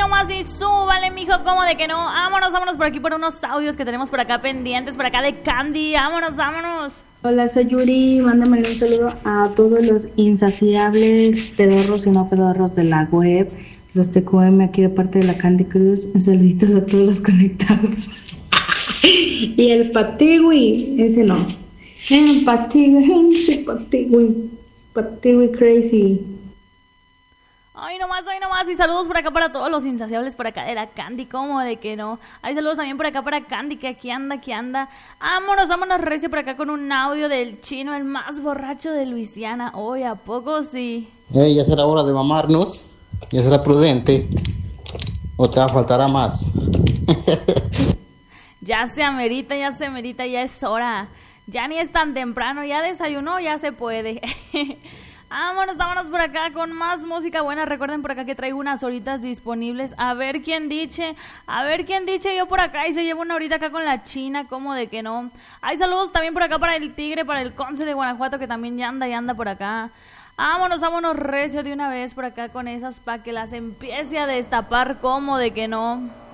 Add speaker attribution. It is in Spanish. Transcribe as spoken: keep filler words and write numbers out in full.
Speaker 1: nomás y súbale, mijo, como de que no. Vámonos, vámonos por aquí por unos audios que tenemos por acá pendientes, por acá de Candy. Vámonos, vámonos.
Speaker 2: Hola, soy Yuri. Mándame un saludo a todos los insaciables pedorros y no pedorros de la web. Los T Q M aquí de parte de la Candy Cruz. Saluditos a todos los conectados. Y el Patigui, ese no. El Patigui, ese Patigui. Patigui crazy.
Speaker 1: Ay, nomás, ay, nomás. Y saludos por acá para todos los insaciables por acá de la Candy, como de que no. Hay saludos también por acá para Candy, que aquí anda, aquí anda. Vámonos, vámonos recio por acá con un audio del Chino, el más borracho de Luisiana. Hoy, ¿a poco sí?
Speaker 3: Hey, ya será hora de mamarnos. Ya será prudente. ¿O te va a faltar más?
Speaker 1: Ya se amerita, ya se amerita, ya es hora. Ya ni es tan temprano, ya desayunó, ya se puede. Vámonos, vámonos por acá con más música buena. Recuerden por acá que traigo unas horitas disponibles. A ver quién dice, a ver quién dice yo por acá y se lleva una horita acá con la China, como de que no. Hay saludos también por acá para el Tigre, para el Conce de Guanajuato, que también ya anda y anda por acá. Vámonos, vámonos recio de una vez por acá con esas pa' que las empiece a destapar, como de que no.